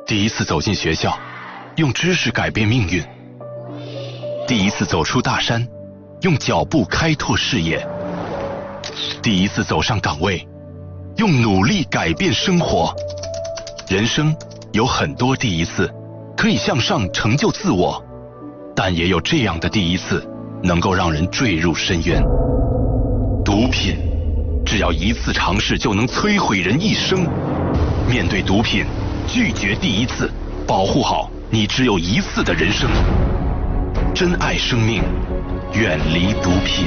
第一次走进学校，用知识改变命运；第一次走出大山，用脚步开拓视野；第一次走上岗位，用努力改变生活。人生有很多第一次，可以向上成就自我，但也有这样的第一次，能够让人坠入深渊。毒品，只要一次尝试就能摧毁人一生。面对毒品，拒绝第一次，保护好你只有一次的人生。珍爱生命，远离毒品。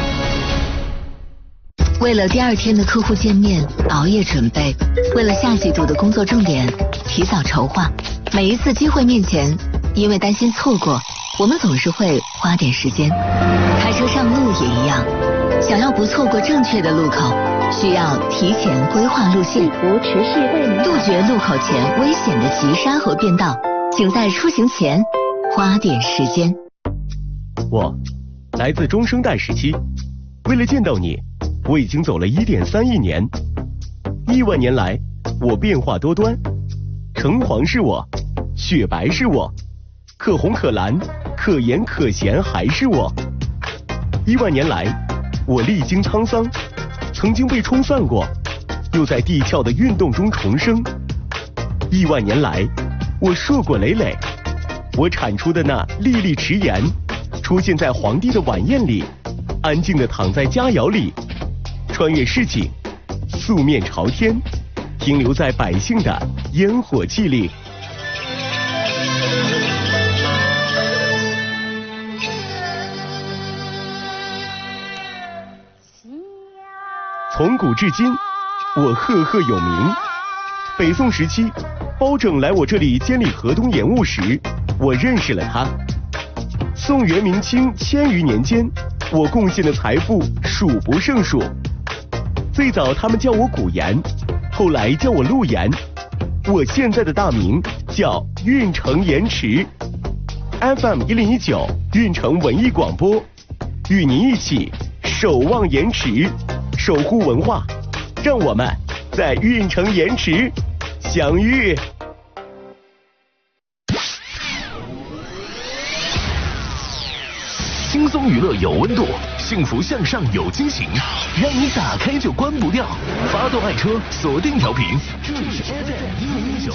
为了第二天的客户见面熬夜准备，为了下季度的工作重点提早筹划。每一次机会面前，因为担心错过，我们总是会花点时间。开车上路也一样，想要不错过正确的路口，需要提前规划路线，杜绝路口前危险的急刹和变道。请在出行前花点时间。 我来自中生代时期，为了见到你，我已经走了1.3亿年。亿万年来，我变化多端，橙黄是我，雪白是我，可红可蓝，可盐可咸还是我。亿万年来，我历经沧桑，曾经被冲散过，又在地壳的运动中重生。亿万年来，我硕果累累，我产出的那粒粒迟盐，出现在皇帝的晚宴里，安静地躺在佳肴里，穿越市井，素面朝天，停留在百姓的烟火气里。从古至今，我赫赫有名。北宋时期，包拯来我这里监理河东盐务时，我认识了他。宋元明清1000余年间，我贡献的财富数不胜数。最早他们叫我古盐，后来叫我陆盐。我现在的大名叫运城盐池。FM 1019运城文艺广播，与您一起守望盐池，守护文化，让我们在运城盐池相遇。 轻松娱乐有温度，幸福向上有惊喜，让你打开就关不掉。发动爱车，锁定调频，这里是 FM 1019。